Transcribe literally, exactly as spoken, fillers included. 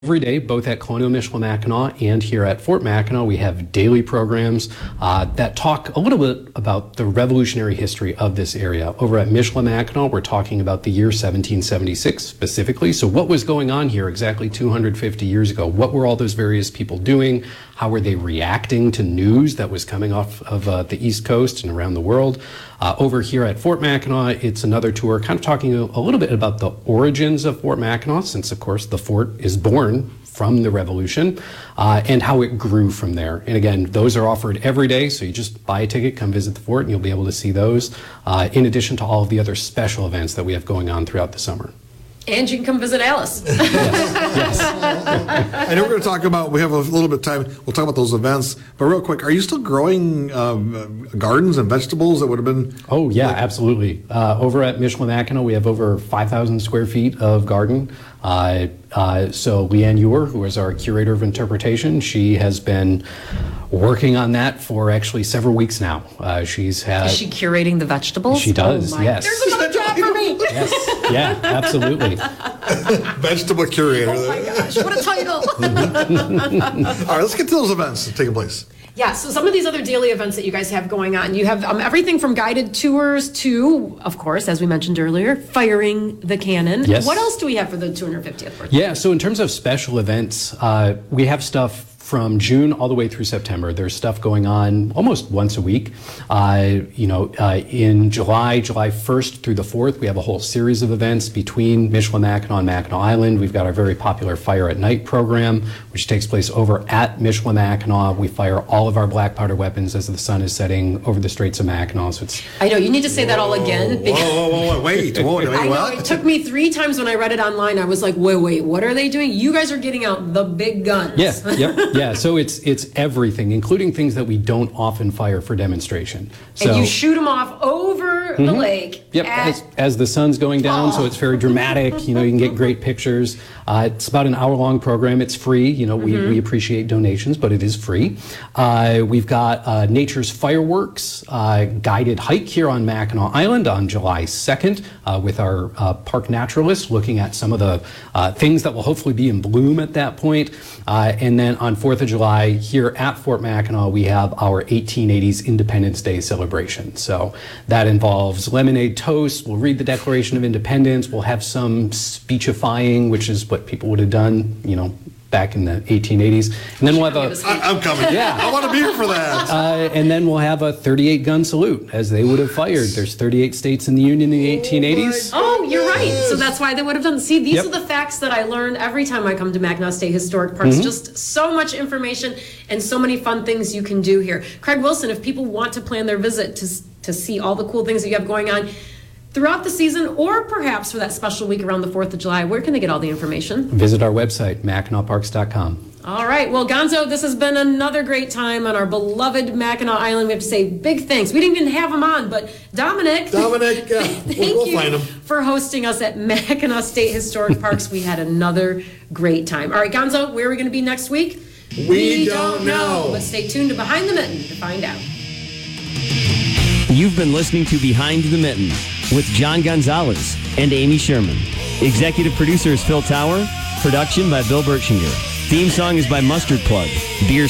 Every day, both at Colonial Michilimackinac and here at Fort Mackinac, we have daily programs uh, that talk a little bit about the revolutionary history of this area. Over at Michilimackinac, we're talking about the year seventeen seventy-six specifically. So what was going on here exactly two hundred fifty years ago? What were all those various people doing? How were they reacting to news that was coming off of uh, the East Coast and around the world? Uh, over here at Fort Mackinac, it's another tour kind of talking a, a little bit about the origins of Fort Mackinac, since of course the fort is born from the Revolution, uh, and how it grew from there. And again, those are offered every day, so you just buy a ticket, come visit the fort, and you'll be able to see those, uh, in addition to all of the other special events that we have going on throughout the summer. And you can come visit Alice. Yes, yes. I know we're going to talk about, we have a little bit of time, we'll talk about those events, but real quick, are you still growing um, gardens and vegetables that would have been? Oh yeah, like, absolutely. Uh, over at Michilimackinac, we have over five thousand square feet of garden. Uh, uh, so Leanne Ewer, who is our curator of interpretation, she has been working on that for actually several weeks now. Uh, she's had. Is she curating the vegetables? She does, oh my. yes. There's another job for me. Yes, yeah, absolutely. Vegetable curator. Oh my gosh, what a title. All right, let's get to those events that taking place. Yeah, so some of these other daily events that you guys have going on, you have um, everything from guided tours to, of course, as we mentioned earlier, firing the cannon. Yes. What else do we have for the two hundred fiftieth birthday? Yeah, so in terms of special events, uh, we have stuff from June all the way through September. There's stuff going on almost once a week. Uh, you know, uh, in July, July first through the fourth, we have a whole series of events between Michilimackinac and Mackinac Island. We've got our very popular Fire at Night program, which takes place over at Michilimackinac. We fire all of our black powder weapons as the sun is setting over the Straits of Mackinac. So it's I know, you need to say that all again. Whoa, whoa, whoa, whoa, wait, whoa, wait, I know, what? it took me three times when I read it online. I was like, wait, wait, what are they doing? You guys are getting out the big guns. Yeah, yep, yeah. So it's it's everything, including things that we don't often fire for demonstration. So, and you shoot them off over mm-hmm. the lake. Yep, at, as, as the sun's going down, oh. so it's very dramatic. You know, you can get great pictures. Uh, it's about an hour-long program. It's free. You know, we, mm-hmm. we appreciate donations, but it is free. Uh, we've got uh, Nature's Fireworks uh, guided hike here on Mackinac Island on July second uh, with our uh, park naturalists looking at some of the uh, things that will hopefully be in bloom at that point. Uh, and then on fourth of July here at Fort Mackinac, we have our eighteen eighties Independence Day celebration. So that involves lemonade toast. We'll read the Declaration of Independence. We'll have some speechifying, which is what people would have done, you know, back in the eighteen eighties. And then we'll have a... I, I'm coming. Yeah. I want to be here for that. Uh, and then we'll have a thirty-eight gun salute, as they would have fired. There's thirty-eight states in the Union in the eighteen eighties. Oh, you're right. So that's why they would have done. See, these Yep. are the facts that I learn every time I come to Mackinac State Historic Parks. Mm-hmm. Just so much information and so many fun things you can do here. Craig Wilson, if people want to plan their visit to, to see all the cool things that you have going on throughout the season, or perhaps for that special week around the fourth of July, where can they get all the information? Visit our website, mackinac parks dot com. All right. Well, Gonzo, this has been another great time on our beloved Mackinac Island. We have to say big thanks. We didn't even have him on, but Dominic. Dominic, yeah, thank we'll, we'll you find him. for hosting us at Mackinac State Historic Parks. We had another great time. All right, Gonzo, where are we going to be next week? We, we don't know. But stay tuned to Behind the Mitten to find out. You've been listening to Behind the Mitten with John Gonzalez and Amy Sherman. Executive producer is Phil Tower. Production by Bill Birchinger. Theme song is by Mustard Plug. Beer